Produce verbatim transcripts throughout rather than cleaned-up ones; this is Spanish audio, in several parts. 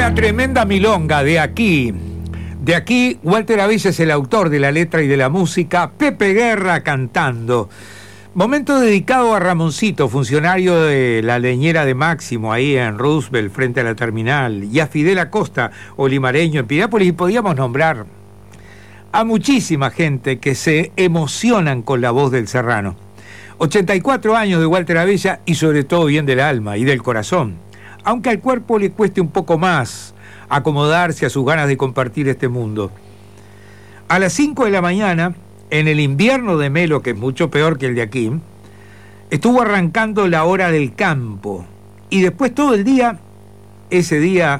Una tremenda milonga de aquí. De aquí, Walter Abella es el autor de la letra y de la música, Pepe Guerra cantando. Momento dedicado a Ramoncito, funcionario de la leñera de Máximo, ahí en Roosevelt, frente a la terminal, y a Fidel Acosta, olimareño en Pirápolis, y podíamos nombrar a muchísima gente que se emocionan con la voz del serrano. ochenta y cuatro años de Walter Abella y sobre todo bien del alma y del corazón, aunque al cuerpo le cueste un poco más acomodarse a sus ganas de compartir este mundo. A las cinco de la mañana, en el invierno de Melo, que es mucho peor que el de aquí, estuvo arrancando la hora del campo, y después todo el día, ese día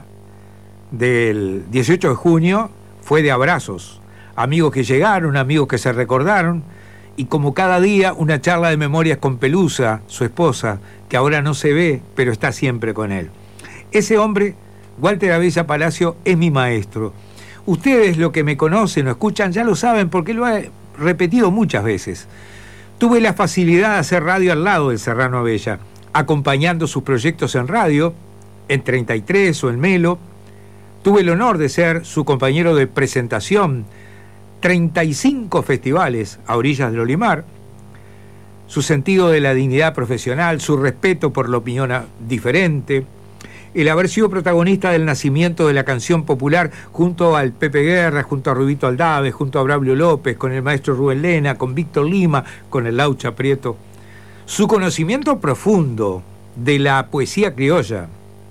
del dieciocho de junio, fue de abrazos, amigos que llegaron, amigos que se recordaron, y como cada día, una charla de memorias con Pelusa, su esposa, que ahora no se ve, pero está siempre con él. Ese hombre, Walter Abella Palacio, es mi maestro. Ustedes, lo que me conocen o escuchan, ya lo saben porque lo he repetido muchas veces. Tuve la facilidad de hacer radio al lado del Serrano Abella, acompañando sus proyectos en radio, en treinta y tres o en Melo. Tuve el honor de ser su compañero de presentación, treinta y cinco festivales a orillas del Olimar. Su sentido de la dignidad profesional, su respeto por la opinión diferente, el haber sido protagonista del nacimiento de la canción popular junto al Pepe Guerra, junto a Rubito Aldave, junto a Braulio López, con el maestro Rubén Lena, con Víctor Lima, con el Laucha Prieto. Su conocimiento profundo de la poesía criolla.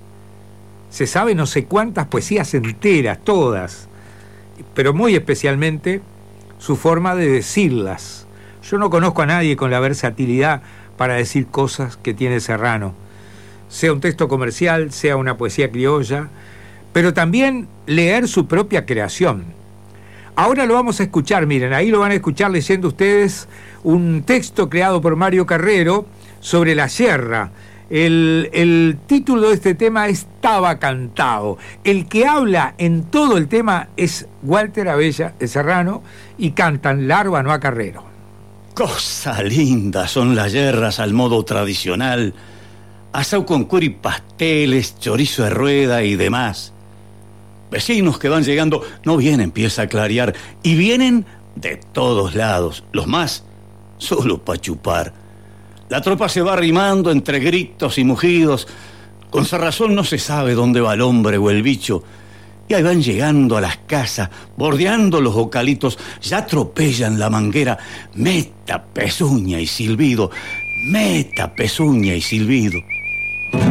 Se sabe no sé cuántas poesías enteras, todas, pero muy especialmente su forma de decirlas. Yo no conozco a nadie con la versatilidad para decir cosas que tiene Serrano, sea un texto comercial, sea una poesía criolla, pero también leer su propia creación. Ahora lo vamos a escuchar, miren, ahí lo van a escuchar leyendo ustedes un texto creado por Mario Carrero sobre la yerra. El, el título de este tema es Estaba Cantado. El que habla en todo el tema es Walter Abella, el serrano, y cantan Lárbano a Carrero. Cosa linda son las yerras al modo tradicional, asau con cuero y pasteles, chorizo de rueda y demás. Vecinos que van llegando, no bien empieza a clarear, y vienen de todos lados, los más solo pa' chupar. La tropa se va arrimando entre gritos y mugidos, con cerrazón no se sabe dónde va el hombre o el bicho, y ahí van llegando a las casas, bordeando los bocalitos, ya atropellan la manguera, meta, pezuña y silbido, meta, pezuña y silbido.